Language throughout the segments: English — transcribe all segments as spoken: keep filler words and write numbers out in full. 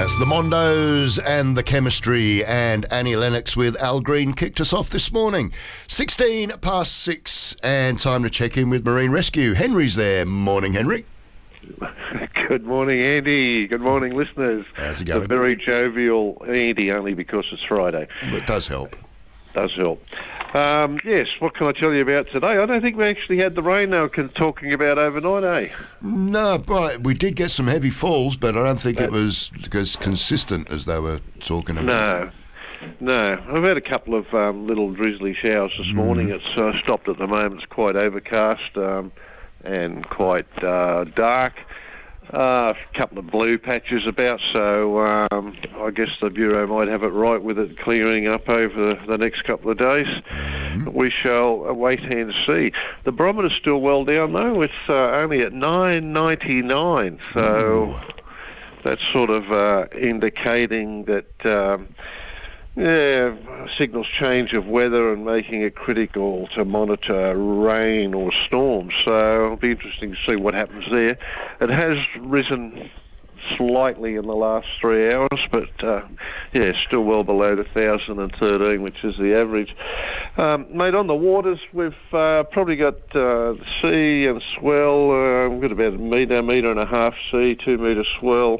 That's the Mondos and the Chemistry, and Annie Lennox with Al Green kicked us off this morning. sixteen past six, and time to check in with Marine Rescue. Henry's there. Morning, Henry. Good morning, Andy. Good morning, listeners. How's it going? A very jovial Andy, only because it's Friday. But it does help. Does help. Um, yes, what can I tell you about today? I don't think we actually had the rain they were talking about overnight, eh? No, but we did get some heavy falls, but I don't think it was as consistent as they were talking about. No, no. I've had a couple of um, little drizzly showers this mm. morning. It's uh, stopped at the moment. It's quite overcast um, and quite uh, dark. Uh, a couple of blue patches about, so um, I guess the Bureau might have it right with it clearing up over the next couple of days. Mm-hmm. We shall wait and see. The barometer's still well down, though. It's uh, only at nine ninety-nine, so Ooh. That's sort of uh, indicating that... Um, Yeah, signals change of weather and making it critical to monitor rain or storms. So it'll be interesting to see what happens there. It has risen slightly in the last three hours, but uh, yeah, still well below the one thousand thirteen, which is the average. Um, mate, on the waters, we've uh, probably got uh, sea and swell. Uh, we've got about a metre, metre and a half sea, two metre swell.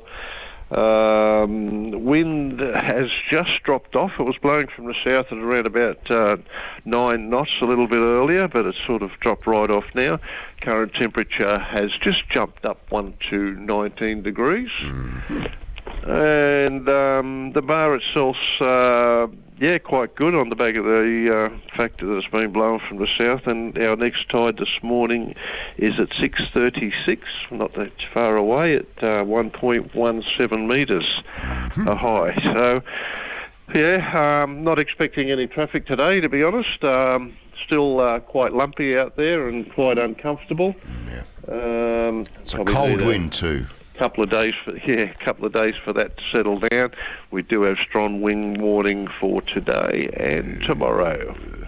Um, wind has just dropped off. It was blowing from the south at around about uh, nine knots a little bit earlier, but it's sort of dropped right off now. Current temperature has just jumped up one to nineteen degrees. Mm-hmm. And um, the bar itself's, uh, yeah, quite good on the back of the uh, fact that it's been blowing from the south. And our next tide this morning is at six thirty-six, not that far away, at uh, one point one seven metres mm-hmm. high. So, yeah, um, not expecting any traffic today, to be honest. Um, still uh, quite lumpy out there and quite uncomfortable. Yeah. Um, it's a cold wind too. Couple of days for yeah, a couple of days for that to settle down. We do have strong wind warning for today and tomorrow.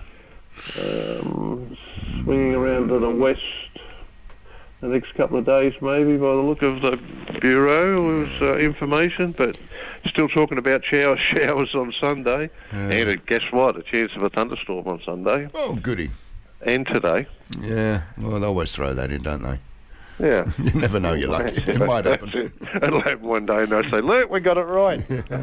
Um, swinging around to the west the next couple of days, maybe, by the look of the Bureau was uh, information, but still talking about shower showers on Sunday. Uh, and uh, guess what? A chance of a thunderstorm on Sunday. Oh, goody! And today. Yeah, well, they always throw that in, don't they? Yeah. You never know, you're lucky. It might happen. It. It'll happen one day and they'll say, look, we got it right.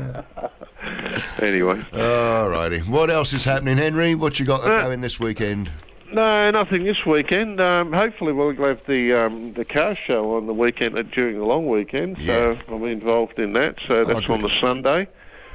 Anyway. All righty. What else is happening, Henry? What you got uh, going this weekend? No, nothing this weekend. Um, hopefully we'll have the um, the car show on the weekend, uh, during the long weekend. So yeah. I'll be involved in that. So that's oh, on the Sunday.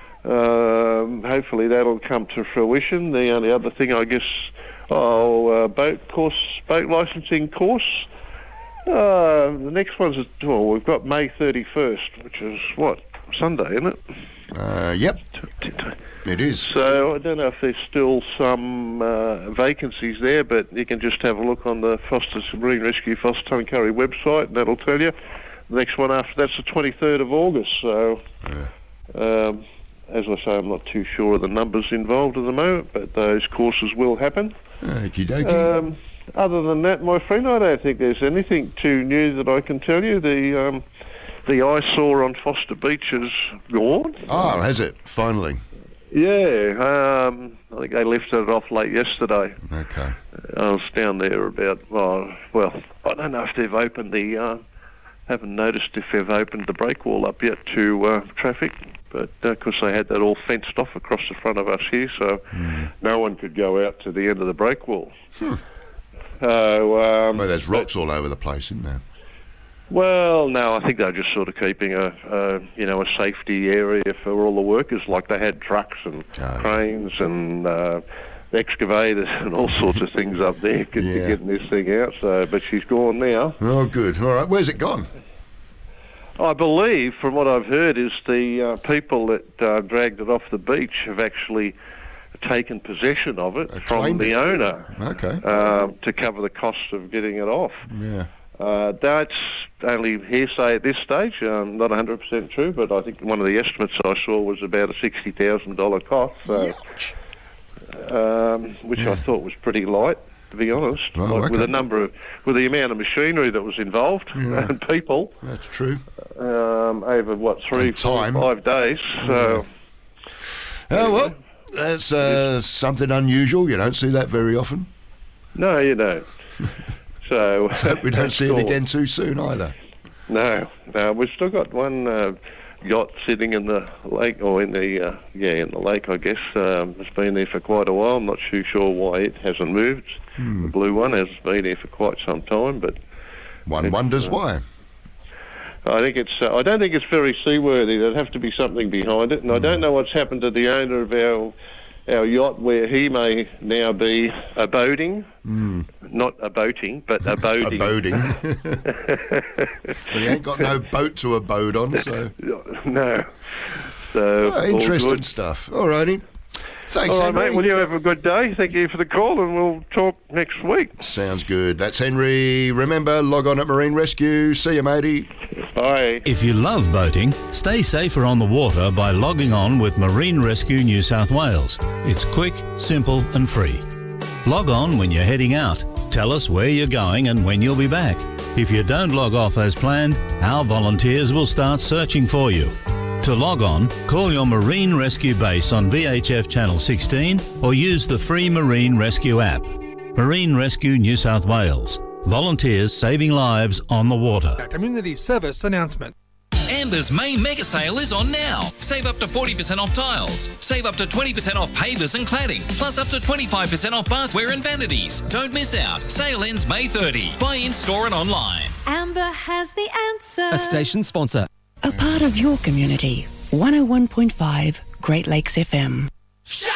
Um, hopefully that'll come to fruition. The only other thing, I guess, oh, uh, boat course, boat licensing course. Uh, the next one's, well, we've got May thirty-first, which is, what, Sunday, isn't it? Uh, yep, it is. So I don't know if there's still some uh, vacancies there, but you can just have a look on the Foster's Marine Rescue Foster Tuncurry website, and that'll tell you. The next one after that's the twenty-third of August, so yeah. um, as I say, I'm not too sure of the numbers involved at the moment, but those courses will happen. Okie dokie. Um, Other than that, my friend, I don't think there's anything too new that I can tell you. The um, the eyesore on Foster Beach is gone. Oh, has it? Finally? Yeah. Um, I think they lifted it off late yesterday. Okay. I was down there about, oh, well, I don't know if they've opened the, uh, haven't noticed if they've opened the break wall up yet to uh, traffic. But of course they had that all fenced off across the front of us here, so mm. no one could go out to the end of the break wall. Hmm. So, um, well, there's rocks but, all over the place, isn't there? Well, no, I think they're just sort of keeping a, a you know, a safety area for all the workers. Like they had trucks and oh, cranes yeah. and uh, excavators and all sorts of things up there to yeah. getting this thing out. So, but she's gone now. Oh, good. All right, where's it gone? I believe, from what I've heard, is the uh, people that uh, dragged it off the beach have actually taken possession of it uh, from the it. owner okay. uh, to cover the cost of getting it off. Yeah. Uh, that's only hearsay at this stage, um, not one hundred percent true, but I think one of the estimates I saw was about a sixty thousand dollars cost, so, um, which yeah. I thought was pretty light. to be honest. Oh, like okay. With a number of, with the amount of machinery that was involved Yeah. and people. That's true. Um, over what three, And four, time. five days. So, Oh, well, that's uh, something unusual. You don't see that very often. no, you don't. So Hope we don't that's see it cool. again too soon either. No, no, we've still got one uh, yacht sitting in the lake, or in the uh, yeah, in the lake, I guess. Um, it's been there for quite a while. I'm not too sure why it hasn't moved. Hmm. The blue one has been there for quite some time, but One It's, wonders uh, why. I think it's. Uh, I don't think it's very seaworthy. There'd have to be something behind it, and I don't know what's happened to the owner of our our yacht, where he may now be aboding, Mm. not a boating, but aboding. Aboding. But he ain't got no boat to abode on, so... No. So Oh, all interesting good. stuff. All righty. Thanks, All right, Henry. mate. Well, you have a good day. Thank you for the call, and we'll talk next week. Sounds good. That's Henry. Remember, log on at Marine Rescue. See you, matey. Bye. If you love boating, stay safer on the water by logging on with Marine Rescue New South Wales. It's quick, simple and free. Log on when you're heading out. Tell us where you're going and when you'll be back. If you don't log off as planned, our volunteers will start searching for you. To log on, call your Marine Rescue base on V H F Channel sixteen or use the free Marine Rescue app. Marine Rescue New South Wales. Volunteers saving lives on the water. A community service announcement. Amber's main mega sale is on now. Save up to forty percent off tiles. Save up to twenty percent off pavers and cladding. Plus up to twenty-five percent off bathware and vanities. Don't miss out. Sale ends May thirtieth. Buy in store and online. Amber has the answer. A station sponsor. A part of your community. one oh one point five Great Lakes F M. Shut